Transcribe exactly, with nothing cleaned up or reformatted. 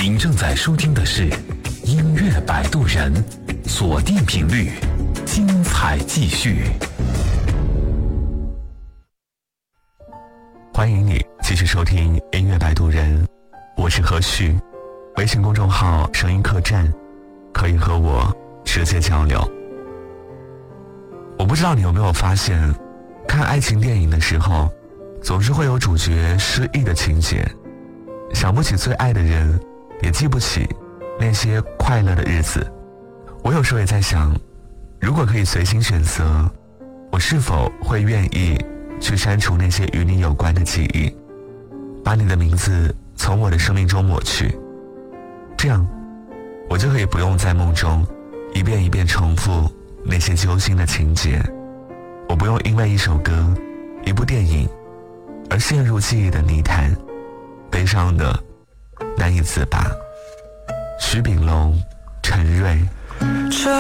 您正在收听的是音乐摆渡人，锁定频率，精彩继续。欢迎你继续收听音乐摆渡人，我是何旭，微信公众号声音客栈，可以和我直接交流。我不知道你有没有发现，看爱情电影的时候，总是会有主角失忆的情节，想不起最爱的人，也记不起那些快乐的日子。我有时候也在想，如果可以随心选择，我是否会愿意去删除那些与你有关的记忆，把你的名字从我的生命中抹去，这样我就可以不用在梦中一遍一遍重复那些揪心的情节，我不用因为一首歌一部电影而陷入记忆的泥潭，悲伤的难以自拔。徐秉龙、陈瑞。